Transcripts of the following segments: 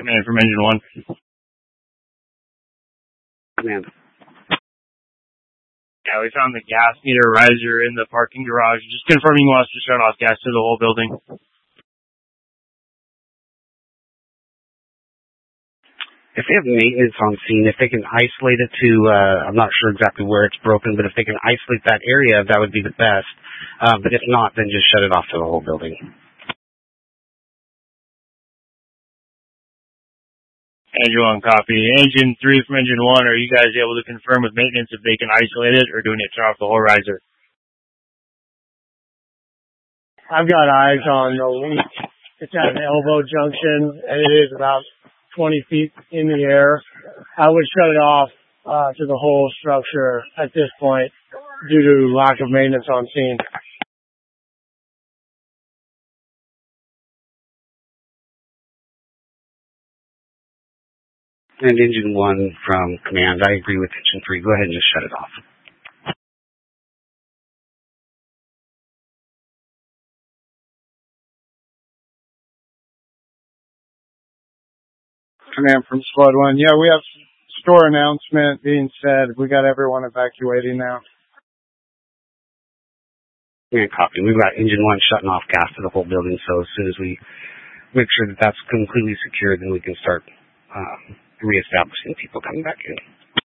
Command from Engine 1. Command. Yeah, we found the gas meter riser in the parking garage. Just confirming wants to shut off gas to the whole building. If they have maintenance on scene, if they can isolate it to, I'm not sure exactly where it's broken, but if they can isolate that area, that would be the best. But if not, then just shut it off to the whole building. Engine 1 copy. Engine 3 from Engine 1, are you guys able to confirm with maintenance if they can isolate it, or do we need to turn off the whole riser? I've got eyes on the leak. It's at an elbow junction, and it is about 20 feet in the air. I would shut it off to the whole structure at this point due to lack of maintenance on scene. And Engine 1 from Command, I agree with Engine 3. Go ahead and just shut it off. Command from Squad 1. Yeah, we have store announcement being said. We got everyone evacuating now. Yeah, copy. We've got Engine 1 shutting off gas to the whole building, so as soon as we make sure that that's completely secure, then we can start reestablishing people coming back in.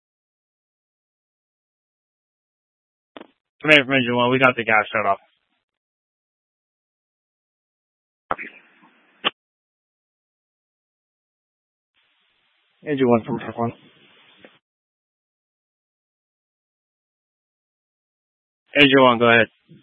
Command from Engine 1, we got the gas shut off. Engine 1 from Truck 1. Engine 1, go ahead.